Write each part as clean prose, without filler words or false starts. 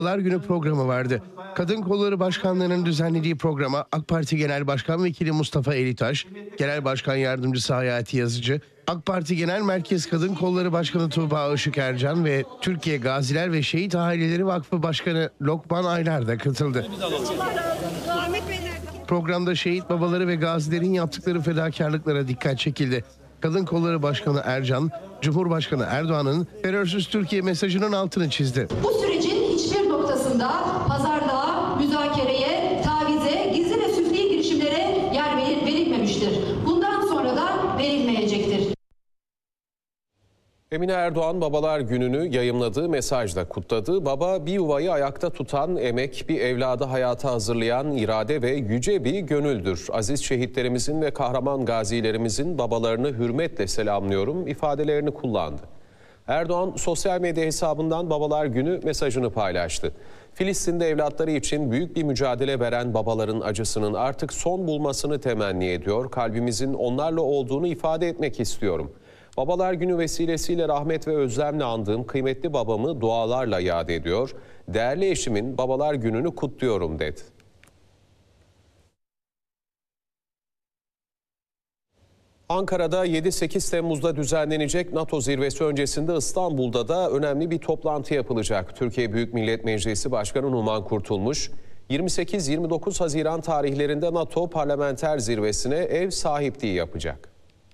Babalar Günü programı vardı. Kadın Kolları Başkanlığı'nın düzenlediği programa AK Parti Genel Başkan Vekili Mustafa Elitaş, Genel Başkan Yardımcısı Hayati Yazıcı, AK Parti Genel Merkez Kadın Kolları Başkanı Tuğba Işık Ercan ve Türkiye Gaziler ve Şehit Aileleri Vakfı Başkanı Lokman Aylar da katıldı. Programda şehit babaları ve gazilerin yaptıkları fedakarlıklara dikkat çekildi. Kadın Kolları Başkanı Ercan, Cumhurbaşkanı Erdoğan'ın terörsüz Türkiye mesajının altını çizdi. Bu sürecin hiçbir noktasında pazarlığa, müzakereye, tavize, gizli ve süfli girişimlere yer verilmemiştir. Bundan sonra da verilmeyecektir. Emine Erdoğan Babalar Günü'nü yayımladığı mesajla kutladı. Baba bir yuvayı ayakta tutan emek, bir evladı hayata hazırlayan irade ve yüce bir gönüldür. Aziz şehitlerimizin ve kahraman gazilerimizin babalarını hürmetle selamlıyorum ifadelerini kullandı. Erdoğan sosyal medya hesabından Babalar Günü mesajını paylaştı. Filistin'de evlatları için büyük bir mücadele veren babaların acısının artık son bulmasını temenni ediyor. Kalbimizin onlarla olduğunu ifade etmek istiyorum. Babalar Günü vesilesiyle rahmet ve özlemle andığım kıymetli babamı dualarla yad ediyor. Değerli eşimin Babalar Günü'nü kutluyorum dedi. Ankara'da 7-8 Temmuz'da düzenlenecek NATO zirvesi öncesinde İstanbul'da da önemli bir toplantı yapılacak. Türkiye Büyük Millet Meclisi Başkanı Numan Kurtulmuş, 28-29 Haziran tarihlerinde NATO Parlamenter Zirvesi'ne ev sahipliği yapacak.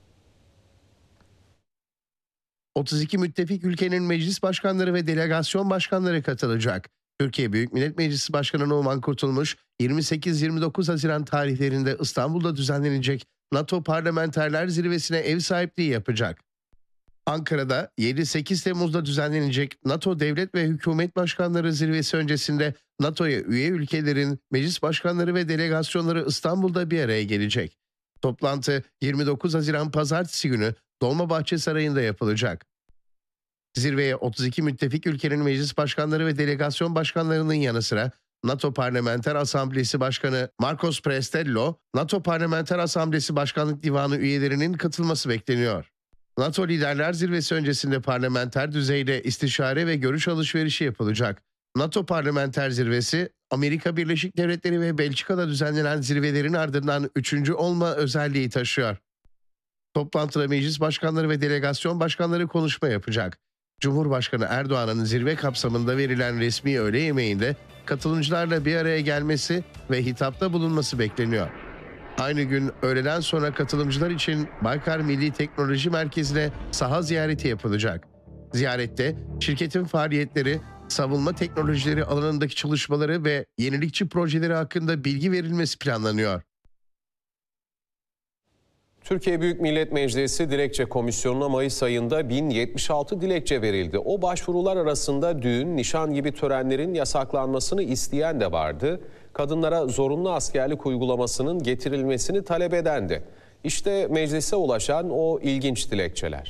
32 müttefik ülkenin meclis başkanları ve delegasyon başkanları katılacak. Türkiye Büyük Millet Meclisi Başkanı Numan Kurtulmuş, 28-29 Haziran tarihlerinde İstanbul'da düzenlenecek NATO Parlamenterler Zirvesi'ne ev sahipliği yapacak. Ankara'da 7-8 Temmuz'da düzenlenecek NATO Devlet ve Hükümet Başkanları Zirvesi öncesinde NATO'ya üye ülkelerin meclis başkanları ve delegasyonları İstanbul'da bir araya gelecek. Toplantı 29 Haziran Pazartesi günü Dolmabahçe Sarayı'nda yapılacak. Zirveye 32 müttefik ülkenin meclis başkanları ve delegasyon başkanlarının yanı sıra NATO Parlamenter Asamblesi Başkanı Marcos Prestello, NATO Parlamenter Asamblesi Başkanlık Divanı üyelerinin katılması bekleniyor. NATO Liderler Zirvesi öncesinde parlamenter düzeyde istişare ve görüş alışverişi yapılacak. NATO Parlamenter Zirvesi, Amerika Birleşik Devletleri ve Belçika'da düzenlenen zirvelerin ardından 3. olma özelliği taşıyor. Toplantıda meclis başkanları ve delegasyon başkanları konuşma yapacak. Cumhurbaşkanı Erdoğan'ın zirve kapsamında verilen resmi öğle yemeğinde katılımcılarla bir araya gelmesi ve hitapta bulunması bekleniyor. Aynı gün öğleden sonra katılımcılar için Baykar Milli Teknoloji Merkezi'ne saha ziyareti yapılacak. Ziyarette şirketin faaliyetleri, savunma teknolojileri alanındaki çalışmaları ve yenilikçi projeleri hakkında bilgi verilmesi planlanıyor. Türkiye Büyük Millet Meclisi Dilekçe Komisyonu'na Mayıs ayında 1076 dilekçe verildi. O başvurular arasında düğün, nişan gibi törenlerin yasaklanmasını isteyen de vardı. Kadınlara zorunlu askerlik uygulamasının getirilmesini talep eden de. İşte meclise ulaşan o ilginç dilekçeler.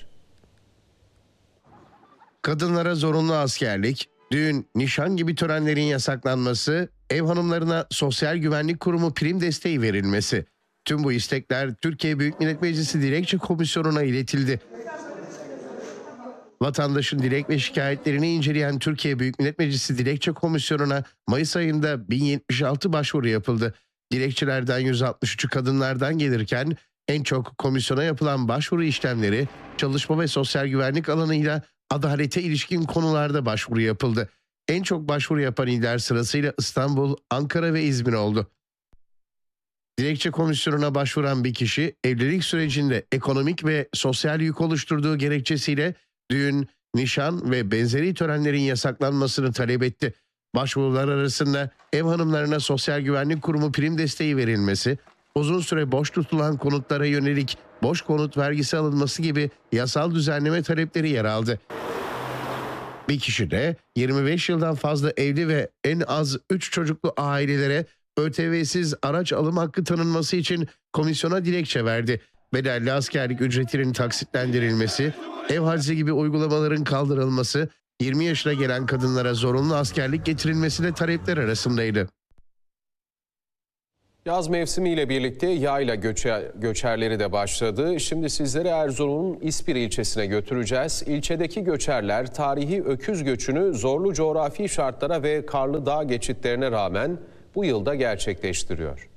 Kadınlara zorunlu askerlik, düğün, nişan gibi törenlerin yasaklanması, ev hanımlarına Sosyal Güvenlik Kurumu prim desteği verilmesi. Tüm bu istekler Türkiye Büyük Millet Meclisi Dilekçe Komisyonu'na iletildi. Vatandaşın dilek ve şikayetlerini inceleyen Türkiye Büyük Millet Meclisi Dilekçe Komisyonu'na Mayıs ayında 1076 başvuru yapıldı. Dilekçelerden 163'ü kadınlardan gelirken en çok komisyona yapılan başvuru işlemleri çalışma ve sosyal güvenlik alanıyla adalete ilişkin konularda başvuru yapıldı. En çok başvuru yapan iller sırasıyla İstanbul, Ankara ve İzmir oldu. Dilekçe komisyonuna başvuran bir kişi evlilik sürecinde ekonomik ve sosyal yük oluşturduğu gerekçesiyle düğün, nişan ve benzeri törenlerin yasaklanmasını talep etti. Başvurular arasında ev hanımlarına Sosyal Güvenlik Kurumu prim desteği verilmesi, uzun süre boş tutulan konutlara yönelik boş konut vergisi alınması gibi yasal düzenleme talepleri yer aldı. Bir kişi de 25 yıldan fazla evli ve en az 3 çocuklu ailelere ÖTV'siz araç alım hakkı tanınması için komisyona dilekçe verdi. Bedelli askerlik ücretinin taksitlendirilmesi, ev harcı gibi uygulamaların kaldırılması, 20 yaşına gelen kadınlara zorunlu askerlik getirilmesi de talepler arasındaydı. Yaz mevsimiyle birlikte yayla göçerleri de başladı. Şimdi sizleri Erzurum'un İspir ilçesine götüreceğiz. İlçedeki göçerler tarihi öküz göçünü zorlu coğrafi şartlara ve karlı dağ geçitlerine rağmen bu yılda gerçekleştiriyor.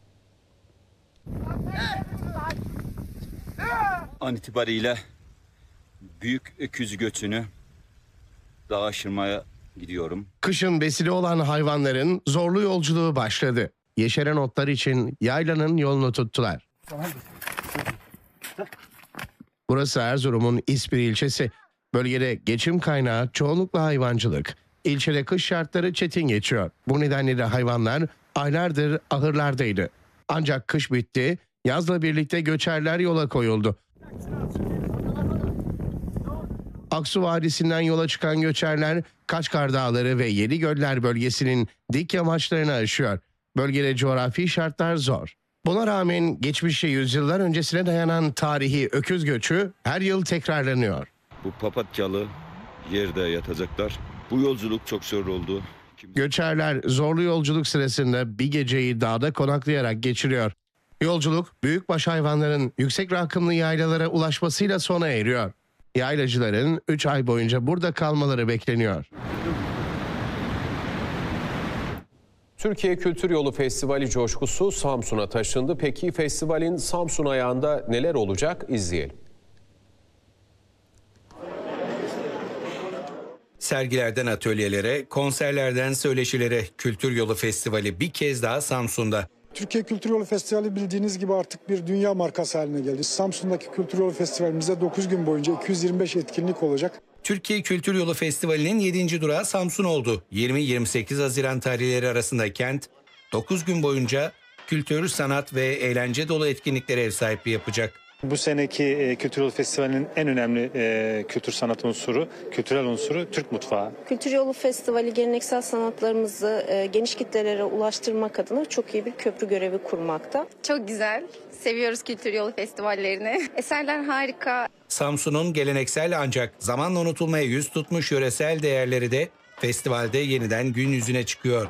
An itibariyle büyük öküz göçünü dağa aşırmaya gidiyorum. Kışın besili olan hayvanların zorlu yolculuğu başladı. Yeşeren otlar için yaylanın yolunu tuttular. Burası Erzurum'un İspir ilçesi. Bölgede geçim kaynağı çoğunlukla hayvancılık. İlçede kış şartları çetin geçiyor. Bu nedenle de hayvanlar aylardır ahırlardaydı. Ancak kış bitti, yazla birlikte göçerler yola koyuldu. Aksu Vadisi'nden yola çıkan göçerler Kaçkar Dağları ve Yedigöller bölgesinin dik yamaçlarını aşıyor. Bölgede coğrafi şartlar zor. Buna rağmen geçmişe yüzyıllar öncesine dayanan tarihi öküz göçü her yıl tekrarlanıyor. Bu papatyalı yerde yatacaklar. Bu yolculuk çok zor oldu. Göçerler zorlu yolculuk sırasında bir geceyi dağda konaklayarak geçiriyor. Yolculuk büyükbaş hayvanların yüksek rakımlı yaylalara ulaşmasıyla sona eriyor. Yaylacıların 3 ay boyunca burada kalmaları bekleniyor. Türkiye Kültür Yolu Festivali coşkusu Samsun'a taşındı. Peki festivalin Samsun ayağında neler olacak? İzleyelim. Sergilerden atölyelere, konserlerden söyleşilere Kültür Yolu Festivali bir kez daha Samsun'da. Türkiye Kültür Yolu Festivali bildiğiniz gibi artık bir dünya markası haline geldi. Samsun'daki Kültür Yolu Festivalimizde 9 gün boyunca 225 etkinlik olacak. Türkiye Kültür Yolu Festivali'nin 7. durağı Samsun oldu. 20-28 Haziran tarihleri arasında kent 9 gün boyunca kültür, sanat ve eğlence dolu etkinliklere ev sahipliği yapacak. Bu seneki Kültür Yolu Festivali'nin en önemli kültür sanat unsuru, kültürel unsuru Türk mutfağı. Kültür Yolu Festivali geleneksel sanatlarımızı geniş kitlelere ulaştırmak adına çok iyi bir köprü görevi kurmakta. Çok güzel. Seviyoruz Kültür Yolu Festivallerini. Eserler harika. Samsun'un geleneksel ancak zamanla unutulmaya yüz tutmuş yöresel değerleri de festivalde yeniden gün yüzüne çıkıyor.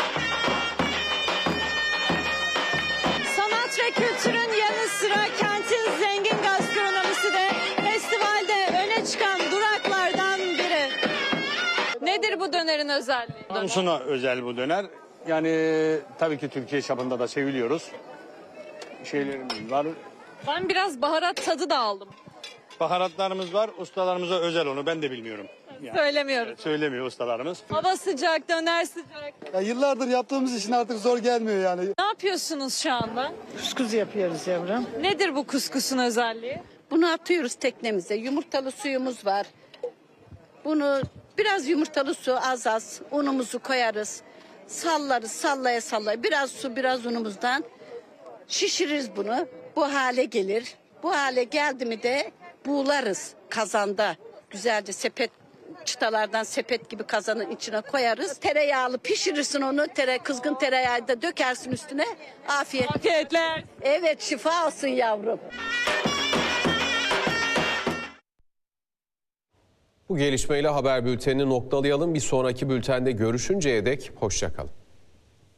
Sanat ve kültürün yanı sıra kentin zengin gastronomisi de festivalde öne çıkan duraklardan biri. Nedir bu dönerin özelliği? Samsun'a özel bu döner. Yani tabii ki Türkiye çapında da seviliyoruz. Şeylerimiz var. Ben biraz baharat tadı da aldım. Baharatlarımız var. Ustalarımıza özel onu ben de bilmiyorum. Yani, Söylemiyorum. söylemiyor ustalarımız. Hava sıcak, döner sıcak. Ya yıllardır yaptığımız için artık zor gelmiyor yani. Ne yapıyorsunuz şu anda? Kuskus yapıyoruz yavrum. Nedir bu kuskusun özelliği? Bunu atıyoruz teknemize. Yumurtalı suyumuz var. Bunu biraz yumurtalı su az unumuzu koyarız. Sallarız sallaya sallaya. Biraz su biraz unumuzdan şişiririz bunu. Bu hale gelir. Bu hale geldi mi de buğularız kazanda. Güzelce sepet çıtalardan sepet gibi kazanın içine koyarız. Tereyağlı pişirirsin onu. Kızgın tereyağı da dökersin üstüne. Afiyet. Afiyetler. Evet şifa olsun yavrum. Bu gelişmeyle haber bültenini noktalayalım. Bir sonraki bültende görüşünceye dek hoşça kalın.